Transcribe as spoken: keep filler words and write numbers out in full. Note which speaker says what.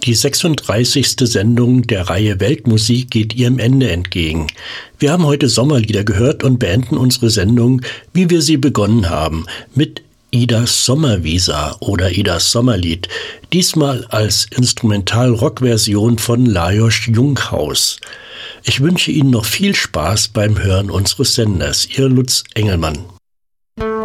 Speaker 1: Die sechsunddreißigste Sendung der Reihe Weltmusik geht ihrem Ende entgegen. Wir haben heute Sommerlieder gehört und beenden unsere Sendung, wie wir sie begonnen haben, mit Idas Sommervisa oder Idas Sommerlied, diesmal als Instrumental-Rock-Version von Lajos Junghaus. Ich wünsche Ihnen noch viel Spaß beim Hören unseres Senders. Ihr Lutz Engelmann.